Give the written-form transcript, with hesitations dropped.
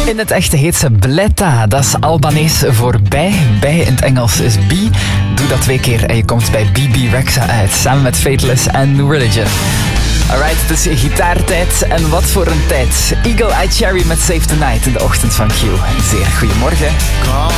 In het echte heet ze Bletta. Dat is Albanees voor bij. Bij in het Engels is B. Doe dat 2 keer en je komt bij BB Rexa uit. Samen met Fateless en Religion. Alright, het is gitaartijd. En wat voor een tijd. Eagle Eye Cherry met Save the Night in de ochtend van Q. Zeer goedemorgen.